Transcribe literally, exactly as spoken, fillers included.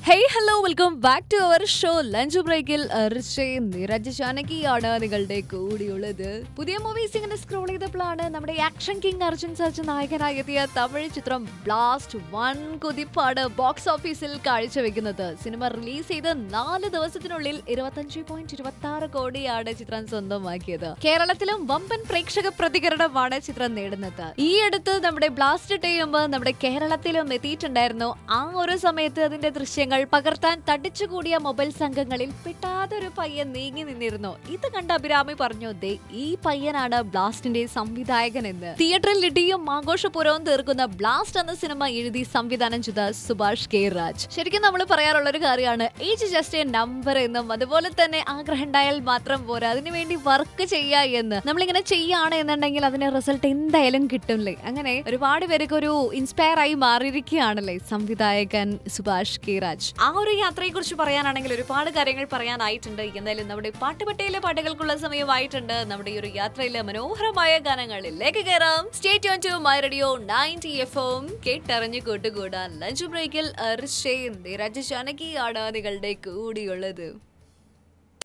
Hey hello welcome back to our show lunch ബ്രേക്കിൽ നിരജ് ജാനകിയാണ് നിങ്ങളുടെ കൂടിയുള്ളത്. പുതിയ മൂവീസ് ഇങ്ങനെ സ്ക്രോൾ ചെയ്തപ്പോഴാണ് നമ്മുടെ ആക്ഷൻ കിങ് അർജുൻ സർജൻ നായകനായി എത്തിയ തമിഴ് ചിത്രം ബ്ലാസ്റ്റ് വൻ കുതിപ്പാട് ബോക്സ് ഓഫീസിൽ കാഴ്ചവെക്കുന്നത്. സിനിമ റിലീസ് ചെയ്ത് നാല് ദിവസത്തിനുള്ളിൽ ഇരുപത്തഞ്ച് പോയിന്റ് ഇരുപത്തി ആറ് കോടിയാണ് ചിത്രം സ്വന്തമാക്കിയത്. കേരളത്തിലും വമ്പൻ പ്രേക്ഷക പ്രതികരണമാണ് ചിത്രം നേടുന്നത്. ഈ അടുത്ത് നമ്മുടെ ബ്ലാസ്റ്റ് ചെയ്യുമ്പോൾ നമ്മുടെ കേരളത്തിലും എത്തിയിട്ടുണ്ടായിരുന്നു. ആ ഒരു സമയത്ത് അതിന്റെ ദൃശ്യങ്ങൾ പകർത്താൻ തടിച്ചുകൂടിയ മൊബൈൽ സംഘങ്ങളിൽ പെട്ടാതൊരു പയ്യൻ നീങ്ങി നിന്നിരുന്നു. ഇത് കണ്ട അഭിരാമി പറഞ്ഞു, ദേ ഈ പയ്യനാണ് ബ്ലാസ്റ്റിന്റെ സംവിധായകൻ എന്ന്. തിയേറ്ററിൽ ഇടിയും ആഘോഷപൂരവും തീർക്കുന്ന ബ്ലാസ്റ്റ് എന്ന സിനിമ എഴുതി സംവിധാനം ചെയ്ത സുഭാഷ് കെ രാജ്. ശരിക്കും നമ്മൾ പറയാറുള്ള ഒരു കാര്യമാണ് ഏജ് ജസ്റ്റ് എ നമ്പർ എന്നും, അതുപോലെ തന്നെ ആഗ്രഹം ഉണ്ടായാൽ മാത്രം പോരാ, അതിനുവേണ്ടി വർക്ക് ചെയ്യുക എന്ന്. നമ്മളിങ്ങനെ ചെയ്യാണ് എന്നുണ്ടെങ്കിൽ അതിന്റെ റിസൾട്ട് എന്തായാലും കിട്ടുമല്ലേ. അങ്ങനെ ഒരുപാട് പേർക്ക് ഒരു ഇൻസ്പയർ ആയി മാറിയിരിക്കുകയാണല്ലേ സംവിധായകൻ സുഭാഷ് കെ രാജ്. ആ ഒരു യാത്രയെ കുറിച്ച് പറയാനാണെങ്കിൽ ഒരുപാട് കാര്യങ്ങൾ പറയാനായിട്ടുണ്ട്. എന്തായാലും നമ്മുടെ പാട്ടുപെട്ടയിലെ പാട്ടുകൾക്കുള്ള സമയമായിട്ടുണ്ട്. നമ്മുടെ ഈ ഒരു യാത്രയിലെ മനോഹരമായ ഗാനങ്ങളിലേക്ക് കയറാം. Stay tune to my radio ninety F M. കേട്ടറിഞ്ഞു കൂട്ടുകൂടാൻ ലഞ്ച് ബ്രേക്കിൽ നിരജ് ജാനകിയാണ് നിങ്ങളുടെ കൂടിയുള്ളത്.